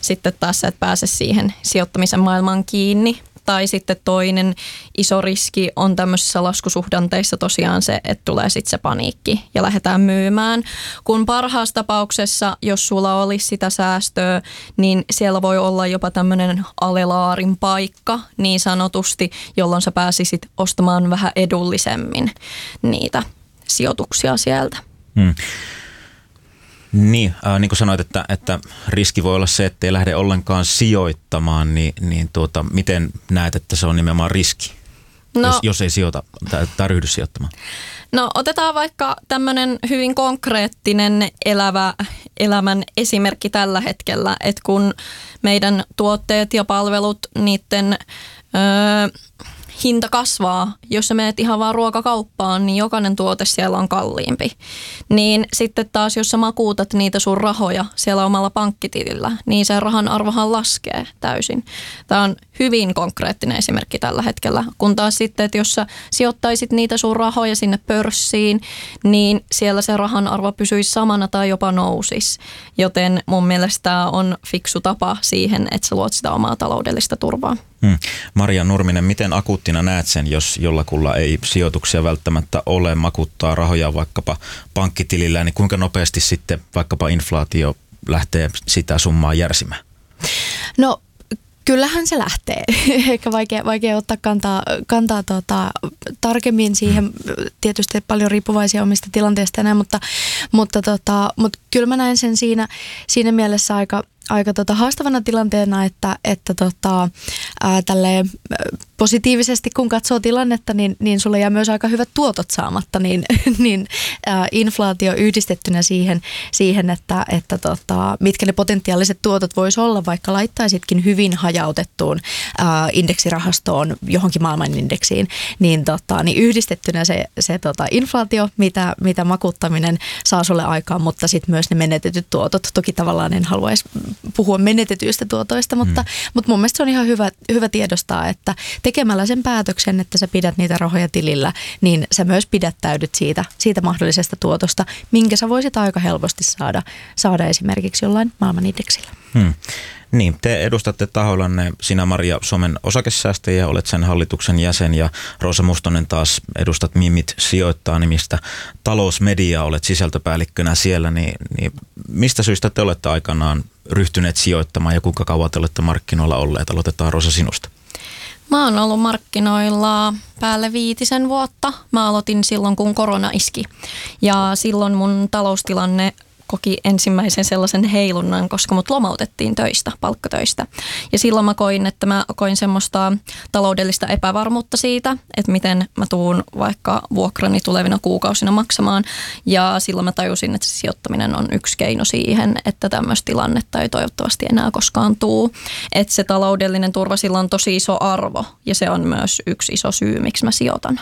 sitten taas sä et pääse siihen sijoittamisen maailmaan kiinni. Tai sitten toinen iso riski on tämmöisissä laskusuhdanteissa tosiaan se, että tulee sitten se paniikki ja lähdetään myymään. Kun parhaassa tapauksessa, jos sulla olisi sitä säästöä, niin siellä voi olla jopa tämmöinen alelaarin paikka niin sanotusti, jolloin sä pääsisit ostamaan vähän edullisemmin niitä sijoituksia sieltä. Niin kuin sanoit, että riski voi olla se, että ei lähde ollenkaan sijoittamaan, niin miten näet, että se on nimenomaan riski, jos ei sijoita tai ryhdy sijoittamaan? No otetaan vaikka tämmöinen hyvin konkreettinen elämän esimerkki tällä hetkellä, että kun meidän tuotteet ja palvelut, niiden hinta kasvaa, jos sä menet ihan vaan ruokakauppaan, niin jokainen tuote siellä on kalliimpi. Niin sitten taas, jos sä makuutat niitä sun rahoja siellä omalla pankkitilillä, niin se rahan arvohan laskee täysin. Tämä on hyvin konkreettinen esimerkki tällä hetkellä. Kun taas sitten, että jos sä sijoittaisit niitä sun rahoja sinne pörssiin, niin siellä se rahan arvo pysyisi samana tai jopa nousisi. Joten mun mielestä tämä on fiksu tapa siihen, että sä luot sitä omaa taloudellista turvaa. Maria Nurminen, miten akuuttina näet sen, jos jollakulla ei sijoituksia välttämättä ole, makuttaa rahoja vaikkapa pankkitilillä, niin kuinka nopeasti sitten vaikkapa inflaatio lähtee sitä summaa järsimään? No kyllähän se lähtee. Ehkä vaikea ottaa kantaa tarkemmin siihen, tietysti paljon riippuvaisia omista tilanteista ja näin, mutta kyllä mä näen sen siinä mielessä aika haastavana tilanteena, että tälleen positiivisesti kun katsoo tilannetta, niin sulla jää myös aika hyvät tuotot saamatta, niin inflaatio yhdistettynä siihen että mitkä ne potentiaaliset tuotot voisi olla, vaikka laittaisitkin hyvin hajautettuun indeksirahastoon johonkin maailmanindeksiin, niin yhdistettynä se inflaatio, mitä makuttaminen saa sulle aikaan, mutta sitten myös ne menetetyt tuotot. Toki tavallaan en haluaisi puhua menetetyistä tuotoista, mutta mun mielestä se on ihan hyvä tiedostaa, että tekemällä sen päätöksen, että sä pidät niitä rahoja tilillä, niin sä myös pidättäydyt siitä mahdollisesta tuotosta, minkä sä voisit aika helposti saada esimerkiksi jollain maailmanindeksillä. Niin, te edustatte tahoillanne, sinä Maria, Suomen osakesäästäjiä, olet sen hallituksen jäsen ja Roosa Mustonen taas edustat Mimmit sijoittaa nimistä talousmediaa, olet sisältöpäällikkönä siellä, niin mistä syystä te olette aikanaan ryhtyneet sijoittamaan ja kuinka kauan te olette markkinoilla olleet? Aloitetaan Roosa sinusta. Mä oon ollut markkinoilla päälle 5 vuotta. Mä aloitin silloin, kun korona iski ja silloin mun taloustilanne koki ensimmäisen sellaisen heilunnan, koska mut lomautettiin palkkatöistä. Ja silloin mä koin semmoista taloudellista epävarmuutta siitä, että miten mä tuun vaikka vuokrani tulevina kuukausina maksamaan. Ja silloin mä tajusin, että se sijoittaminen on yksi keino siihen, että tämmöistä tilannetta ei toivottavasti enää koskaan tuu. Että se taloudellinen turva sillä on tosi iso arvo ja se on myös yksi iso syy, miksi mä sijoitan.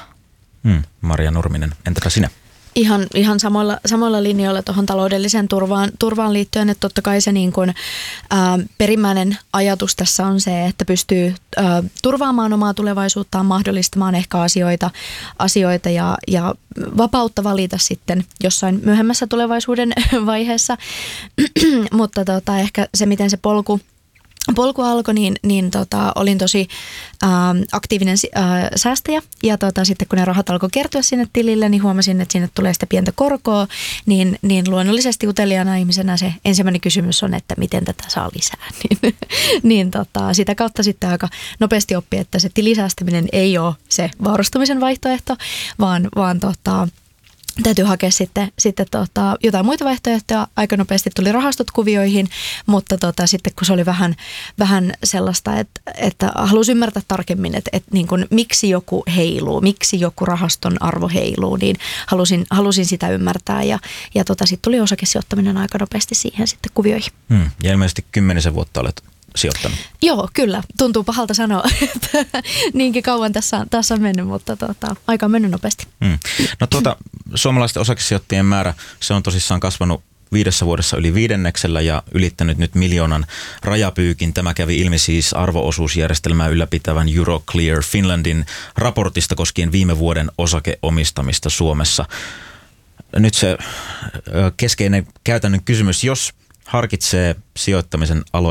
Maria Nurminen, entäpä sinä? Ihan samoilla linjoilla tuohon taloudelliseen turvaan liittyen, että totta kai se niin kuin, perimmäinen ajatus tässä on se, että pystyy turvaamaan omaa tulevaisuuttaan, mahdollistamaan ehkä asioita ja vapautta valita sitten jossain myöhemmässä tulevaisuuden vaiheessa, mutta ehkä se, miten se polku alkoi, niin olin tosi aktiivinen säästäjä ja sitten kun ne rahat alkoi kertyä sinne tilille, niin huomasin, että sinne tulee sitä pientä korkoa, niin luonnollisesti uteliaana ihmisenä se ensimmäinen kysymys on, että miten tätä saa lisää. niin sitä kautta sitten aika nopeasti oppi, että se tilisäästäminen ei ole se vaurastumisen vaihtoehto, vaan täytyy hakea sitten jotain muita vaihtoehtoja. Aika nopeasti tuli rahastot kuvioihin, mutta sitten kun se oli vähän sellaista, että halusin ymmärtää tarkemmin, että niin kuin, miksi joku heiluu, miksi joku rahaston arvo heiluu, niin halusin sitä ymmärtää ja sitten tuli osakesijoittaminen aika nopeasti siihen sitten kuvioihin. Ja ilmeisesti 10 vuotta olet sijoittanut. Joo, kyllä. Tuntuu pahalta sanoa, että niinkin kauan tässä on mennyt, mutta aika on mennyt nopeasti. No suomalaisten osakesijoittajien määrä, se on tosissaan kasvanut 5 vuodessa yli 5 ja ylittänyt nyt 1 miljoonan rajapyykin. Tämä kävi ilmi siis arvo-osuusjärjestelmää ylläpitävän Euroclear Finlandin raportista koskien viime vuoden osakeomistamista Suomessa. Nyt se keskeinen käytännön kysymys, jos harkitsee sijoittamisen